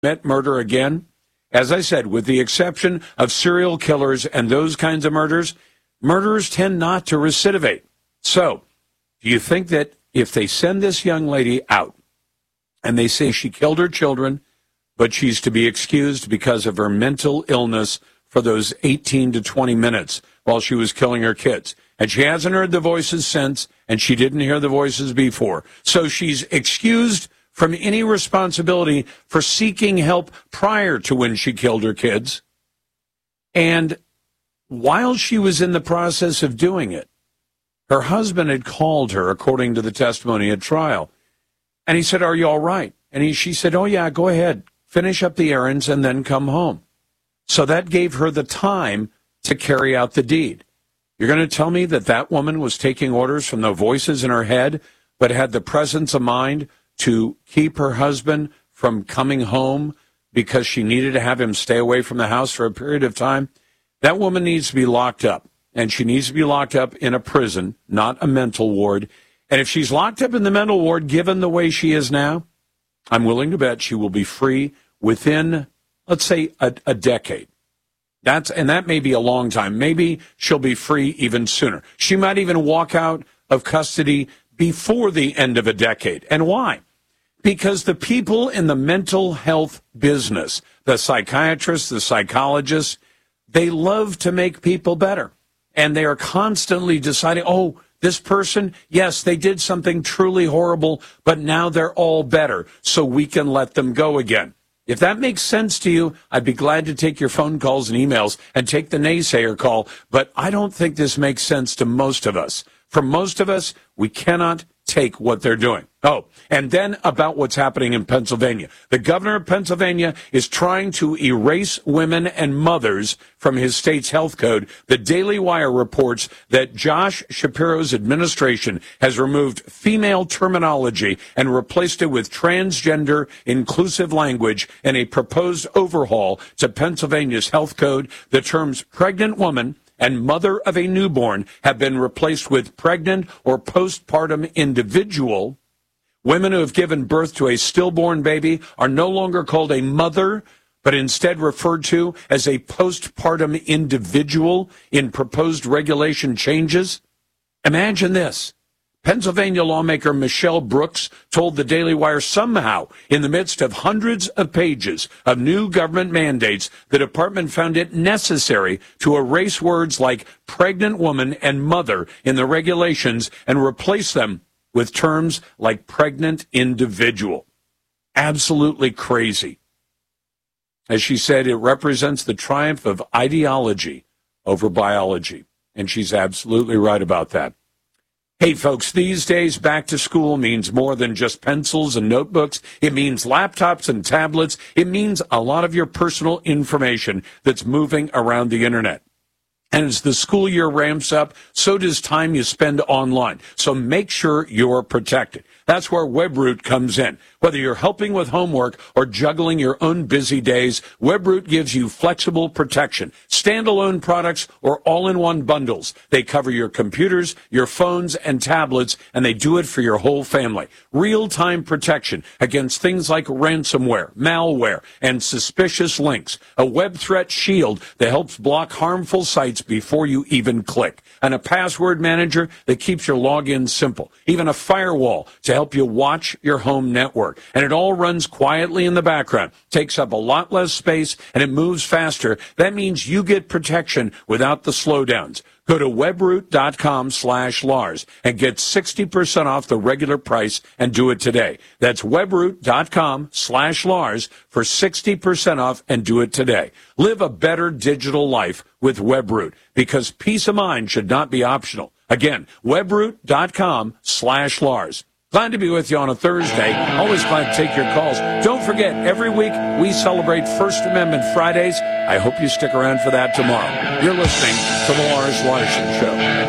commit murder again? As I said, with the exception of serial killers and those kinds of murders, murderers tend not to recidivate. So, do you think that if they send this young lady out and they say she killed her children, but she's to be excused because of her mental illness for those 18 to 20 minutes while she was killing her kids, and she hasn't heard the voices since, and she didn't hear the voices before, so she's excused from any responsibility for seeking help prior to when she killed her kids. And while she was in the process of doing it, her husband had called her, according to the testimony at trial, and he said, "Are you all right?" And she said, "Oh, yeah, go ahead. Finish up the errands and then come home." So that gave her the time to carry out the deed. You're going to tell me that that woman was taking orders from the voices in her head, but had the presence of mind to keep her husband from coming home because she needed to have him stay away from the house for a period of time? That woman needs to be locked up, and she needs to be locked up in a prison, not a mental ward. And if she's locked up in the mental ward, given the way she is now, I'm willing to bet she will be free within, let's say, a decade. That may be a long time. Maybe she'll be free even sooner. She might even walk out of custody before the end of a decade. And why? Because the people in the mental health business, the psychiatrists, the psychologists, they love to make people better. And they are constantly deciding, oh, this person, yes, they did something truly horrible, but now they're all better, so we can let them go again. If that makes sense to you, I'd be glad to take your phone calls and emails and take the naysayer call, but I don't think this makes sense to most of us. For most of us, we cannot take what they're doing. Oh, and then about what's happening in Pennsylvania. The governor of Pennsylvania is trying to erase women and mothers from his state's health code. The Daily Wire reports that Josh Shapiro's administration has removed female terminology and replaced it with transgender inclusive language in a proposed overhaul to Pennsylvania's health code. The terms pregnant woman and mother of a newborn have been replaced with pregnant or postpartum individual. Women who have given birth to a stillborn baby are no longer called a mother, but instead referred to as a postpartum individual in proposed regulation changes. Imagine this. Pennsylvania lawmaker Michelle Brooks told the Daily Wire somehow, in the midst of hundreds of pages of new government mandates, the department found it necessary to erase words like pregnant woman and mother in the regulations and replace them with terms like pregnant individual. Absolutely crazy. As she said, it represents the triumph of ideology over biology. And she's absolutely right about that. Hey, folks, these days, back to school means more than just pencils and notebooks. It means laptops and tablets. It means a lot of your personal information that's moving around the internet. And as the school year ramps up, so does time you spend online. So make sure you're protected. That's where WebRoot comes in. Whether you're helping with homework or juggling your own busy days, WebRoot gives you flexible protection, standalone products or all-in-one bundles. They cover your computers, your phones, and tablets, and they do it for your whole family. Real-time protection against things like ransomware, malware, and suspicious links. A web threat shield that helps block harmful sites before you even click. And a password manager that keeps your login simple. Even a firewall to help you watch your home network. And it all runs quietly in the background, takes up a lot less space, and it moves faster. That means you get protection without the slowdowns. Go to webroot.com/Lars and get 60% off the regular price and do it today. That's webroot.com/Lars for 60% off and do it today. Live a better digital life with WebRoot because peace of mind should not be optional. Again, webroot.com/Lars. Glad to be with you on a Thursday. Always glad to take your calls. Don't forget, every week we celebrate First Amendment Fridays. I hope you stick around for that tomorrow. You're listening to The Lars Larson Show.